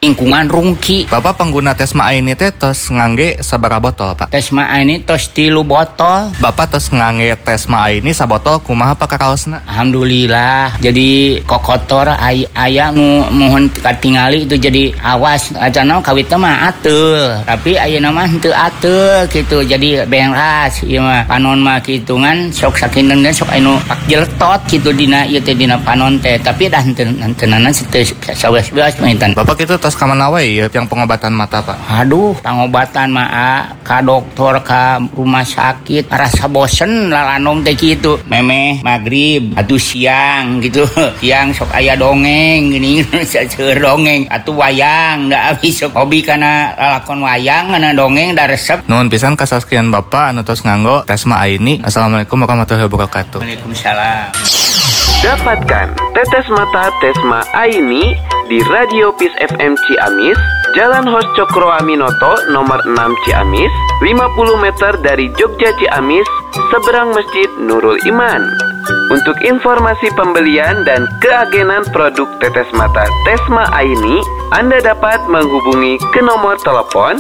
lingkungan Rungki. Bapak pengguna Tesma Aini teh tos ngangge sabaraha botol, Pak? Tesma Aini tos 3 botol. Bapak tos ngangge Tesma Aini sabotol kumaha Pak kakaosna? Alhamdulillah. Jadi kokotor aya mohon katingali itu jadi awas acana kawit mah ateul. Tapi ayeuna mah henteu ateul gitu. Jadi beras ieu mah panon mah kitungan sok sakinten sok anu pak jeltot gitu dina ieu teh dina panon teh. Tapi dah henteunan saweas-weas maintan. Bapak itu tos ka mana wae ya yang pengobatan mata, Pak? Aduh, pengobatan mah ka dokter ka rumah sakit rasa bosen lalanom teh kitu. Memeh magrib atuh siang gitu. Siang sok aya dongeng gini seueur dongeng atuh wayang da abis sok hobi kana lalakon wayang kana dongeng da resep. Nuhun pisan kasaskian Bapak anu tos nganggo Tesma Aini. Assalamualaikum warahmatullahi wabarakatuh. Waalaikumsalam. Dapatkan tetes mata Tesma Aini di Radio Peace FM Ciamis, Jalan Hos Cokro Aminoto nomor 6 Ciamis, 50 meter dari Jogja Ciamis, seberang Masjid Nurul Iman. Untuk informasi pembelian dan keagenan produk tetes mata Tesma Aini, Anda dapat menghubungi ke nomor telepon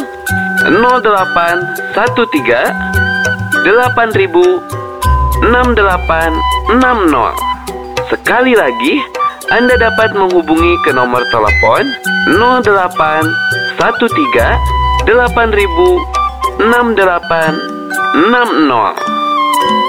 0813 8000 6860. Sekali lagi, Anda dapat menghubungi ke nomor telepon 0813 8000 6860.